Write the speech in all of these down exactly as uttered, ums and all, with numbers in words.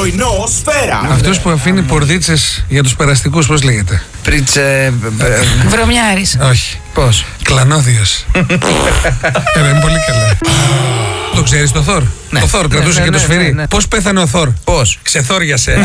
Πρωινό Σφαίρα. Αυτός που αφήνει πορδίτσες για τους περαστικούς, πώς λέγεται? Πρίτσε. Βρωμιάρης. Όχι. Πώς? Κλανόδιος. Era, είναι πολύ καλά. Το ξέρεις το Θόρ? Ναι. Το Θόρ κρατούσε Ναι, και ναι, το σφυρί. ναι, ναι. Πώς πέθανε ο Θόρ? Πώς? Ξεθόριασε.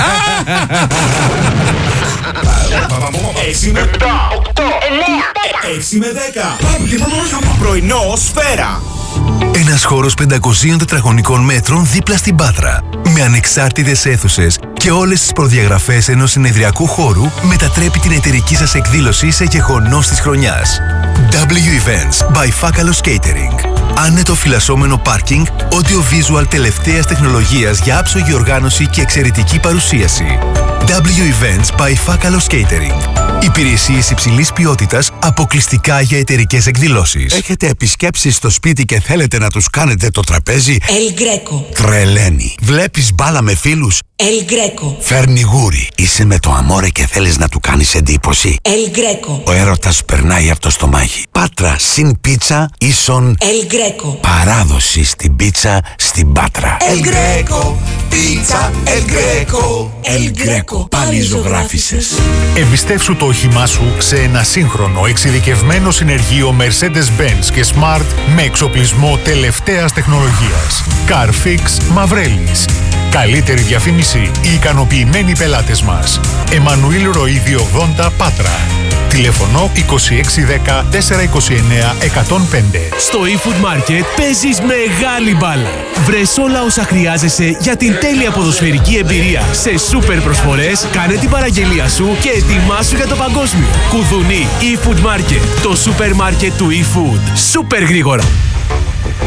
έξι με οκτώ, εννέα, έξι με δέκα. Πρωινό Σφαίρα. Ένας χώρος πεντακοσίων τετραγωνικών μέτρων δίπλα στην Πάτρα. Με ανεξάρτητες αίθουσες και όλες τις προδιαγραφές ενός συνεδριακού χώρου μετατρέπει την εταιρική σας εκδήλωση σε γεγονός της χρονιάς. W Events by Fakalos Catering. Άνετο φυλασσόμενο πάρκινγκ, audio-visual τελευταίας τεχνολογίας για άψογη οργάνωση και εξαιρετική παρουσίαση. W Events by Fakalos Catering. Υπηρεσίες υψηλής ποιότητας αποκλειστικά για εταιρικές εκδηλώσεις. Έχετε επισκέψεις στο σπίτι και θέλετε να τους κάνετε το τραπέζι? El Greco. Τρελαίνει. Βλέπεις μπάλα με φίλους? El Greco. Φέρνει γούρι. Είσαι με το αμόρε και θέλεις να του κάνεις εντύπωση? El Greco. Ο έρωτας περνάει από το στομάχι. Πάτρα συν πίτσα ίσον El Greco. παράδοση στην πίτσα στην Πάτρα. El Greco. Πίτσα El Greco. El Greco. Πάλι ζωγράφισες. Εμπιστεύσου το όχημά σου σε ένα σύγχρονο εξειδικευμένο συνεργείο Mercedes-Benz και Smart με εξοπλισμό τελευταίας τεχνολογίας. Carfix Μαυρέλης. Καλύτερη διαφήμιση, οι ικανοποιημένοι πελάτες μας. Εμμανουήλ Ροΐδη ογδόντα Πάτρα. Τηλεφωνώ είκοσι έξι δέκα τετρακόσια είκοσι εννέα εκατόν πέντε. Στο eFood Market παίζεις μεγάλη μπάλα. Βρες όλα όσα χρειάζεσαι για την τέλεια ποδοσφαιρική εμπειρία. Σε σούπερ προσφορές, κάνε την παραγγελία σου και ετοιμάσου για το παγκόσμιο. Κουδουνί eFood Market, το σούπερ μάρκετ του eFood. Σούπερ γρήγορα.